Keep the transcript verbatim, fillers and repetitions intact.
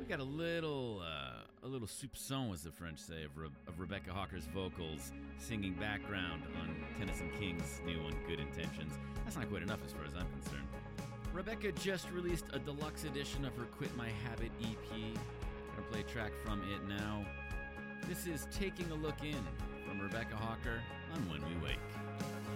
We got a little, uh, a little soupçon, as the French say, of, Re- of Rebecca Hawker's vocals singing background on Tennyson King's new one, Good Intentions. That's not quite enough as far as I'm concerned. Rebecca just released a deluxe edition of her Quit My Habit E P. Gonna play a track from it now. This is Taking a Look In from Rebecca Hawker on When We Wake.